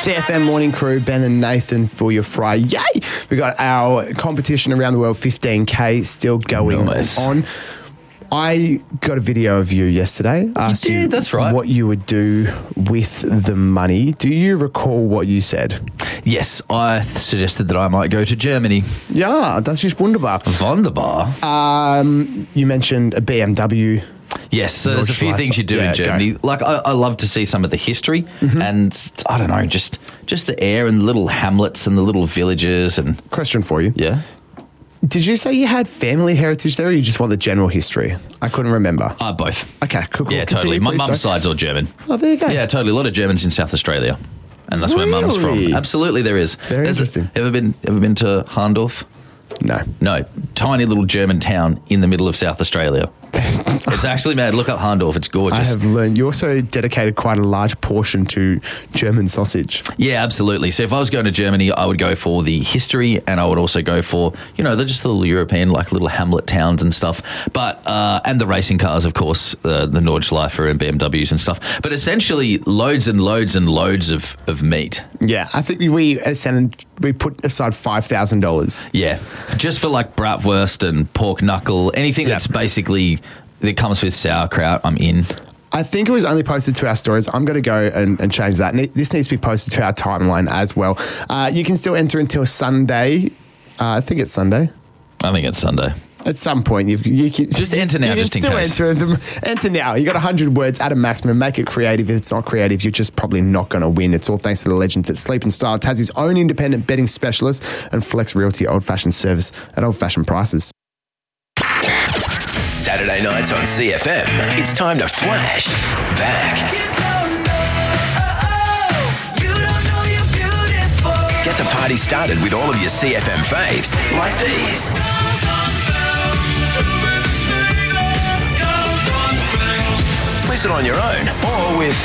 CFM Morning Crew, Ben and Nathan for your Friday. Yay! We got our competition around the world, 15K, still going on. I got a video of you yesterday. Asked you that's right. What you would do with the money. Do you recall what you said? Yes, I suggested that I might go to Germany. Yeah, das ist wunderbar. Wunderbar. You mentioned a BMW. Yes, so there's a few things you do in Germany. Go. Like, I love to see some of the history and, I don't know, just the air and the little hamlets and the little villages. And Question for you. Yeah? Did you say you had family heritage there, or you just want the general history? I couldn't remember. Both. Okay, cool. Yeah, totally. My mum's side's all German. Oh, there you go. Yeah, totally. A lot of Germans in South Australia. And that's where mum's from. Absolutely, there is. Very interesting. Ever been to Harndorf? No. Tiny little German town in the middle of South Australia. It's actually mad. Look up Harndorf. It's gorgeous. I have learned. You also dedicated quite a large portion to German sausage. Yeah, absolutely. So if I was going to Germany, I would go for the history, and I would also go for, just the little European, like little hamlet towns and stuff. But, and the racing cars, of course, the Nordschleifer and BMWs and stuff. But essentially loads and loads and loads of meat. Yeah, I think we put aside $5,000. Yeah, just for like bratwurst and pork knuckle, anything that's basically, that comes with sauerkraut, I'm in. I think it was only posted to our stories. I'm going to go and change that. This needs to be posted to our timeline as well. You can still enter until Sunday. I think it's Sunday. At some point, you can just enter now, just in case. Enter now. You got 100 words at a maximum. Make it creative. If it's not creative, you're just probably not going to win. It's all thanks to the legends at Sleep and Style, Tassie's own independent betting specialist, and Flex Realty old-fashioned service at old-fashioned prices. Saturday nights on CFM, it's time to flash back. Get the party started with all of your CFM faves, like these. Listen on your own or with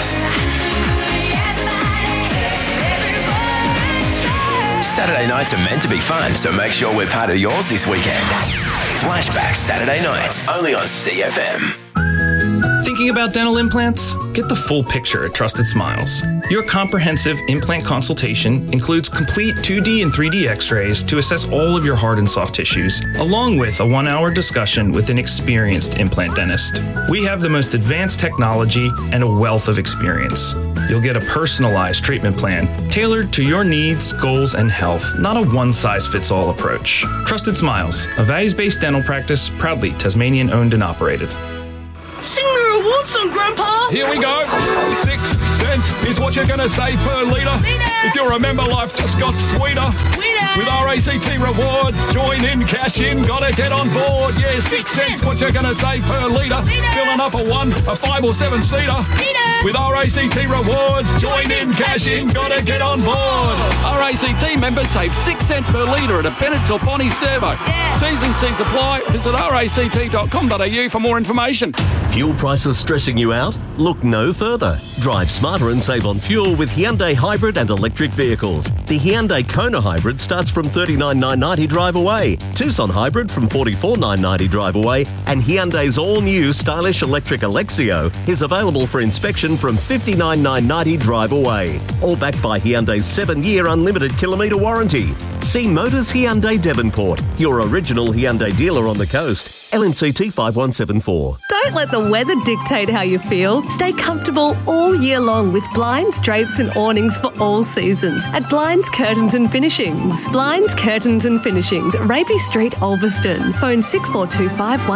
Saturday nights are meant to be fun, so make sure we're part of yours this weekend. Flashback Saturday nights, only on CFM. Thinking about dental implants? Get the full picture at Trusted Smiles. Your comprehensive implant consultation includes complete 2D and 3D x-rays to assess all of your hard and soft tissues, along with a 1-hour discussion with an experienced implant dentist. We have the most advanced technology and a wealth of experience. You'll get a personalized treatment plan tailored to your needs, goals, and health, not a one-size-fits-all approach. Trusted Smiles, a values-based dental practice, proudly Tasmanian-owned and operated. Sing the reward song, Grandpa! Here we go. 6 cents is what you're going to save per litre. If you remember, life just got sweeter. With RACT rewards, join in, cash in, gotta get on board. Yeah, 6 cents, what you're going to save per litre. Filling up a 1, a 5 or 7 seater. With RACT rewards, join in, cash in, gotta get on board. RACT members save 6 cents per litre at a Bennett's or Bonnie servo. T's and C's apply. Visit ract.com.au for more information. Fuel prices stressing you out? Look no further. Drive smarter and save on fuel with Hyundai hybrid and electric vehicles. The Hyundai Kona hybrid starts from $39,990 drive away, Tucson hybrid from $44,990 drive away, and Hyundai's all-new stylish electric Alexio is available for inspection from $59,990 drive away. All backed by Hyundai's 7-year unlimited kilometre warranty. See Motors Hyundai Devonport, your original Hyundai dealer on the coast. LMCT 5174. Don't let the weather dictate how you feel. Stay comfortable all year long with blinds, drapes and awnings for all seasons at Blinds, Curtains and Finishings. Blinds, Curtains and Finishings, Rapey Street, Ulverston. Phone 6425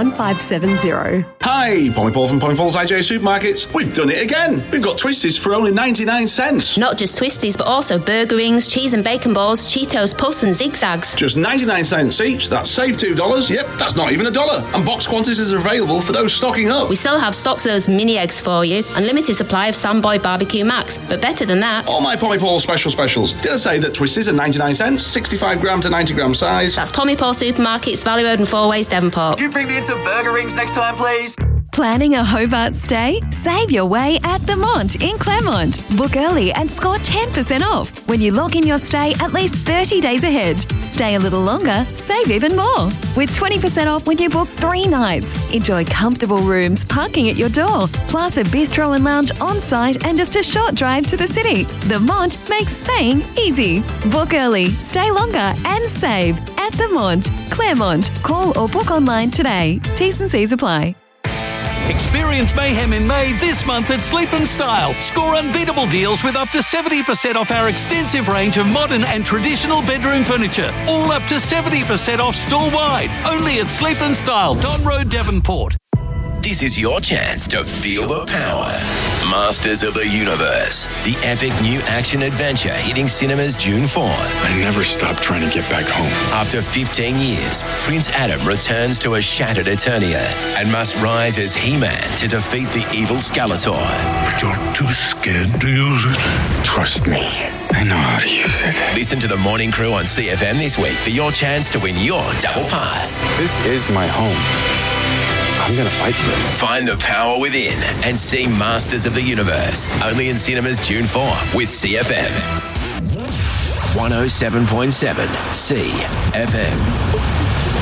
1570. Hi, Pommy Paul from Pommy Paul's IJ Supermarkets. We've done it again. We've got Twisties for only 99 cents. Not just Twisties, but also burger rings, cheese and bacon balls, Cheetos, Puffs and Zigzags. Just 99 cents each. That's save $2. Yep, that's not even $1. And box quantities are available for those stocking up. We still have stocks of those mini eggs for you. Unlimited supply of Samboy Barbecue Max. But better than that, all my Pommy Paul specials. Did I say that Twisties are 99 cents, 65 gram to 90 gram size? That's Pommy Paul Supermarkets, Valley Road and Four Ways, Devonport. Can you bring me in some burger rings next time, please? Planning a Hobart stay? Save your way at The Mont in Claremont. Book early and score 10% off when you lock in your stay at least 30 days ahead. Stay a little longer, save even more. With 20% off when you book 3 nights. Enjoy comfortable rooms, parking at your door, plus a bistro and lounge on site and just a short drive to the city. The Mont makes staying easy. Book early, stay longer and save at The Mont, Claremont. Call or book online today. T's and C's apply. Experience mayhem in May this month at Sleep & Style. Score unbeatable deals with up to 70% off our extensive range of modern and traditional bedroom furniture. All up to 70% off store-wide. Only at Sleep & Style, Don Road, Devonport. This is your chance to feel the power. Masters of the Universe, the epic new action-adventure hitting cinemas June 4. I never stopped trying to get back home. After 15 years, Prince Adam returns to a shattered Eternia and must rise as He-Man to defeat the evil Skeletor. But you're too scared to use it. Trust me, I know how to use it. Listen to the Morning Crew on CFM this week for your chance to win your double pass. This is my home. I'm going to fight for it. Find the power within and see Masters of the Universe. Only in cinemas June 4 with CFM. 107.7 CFM.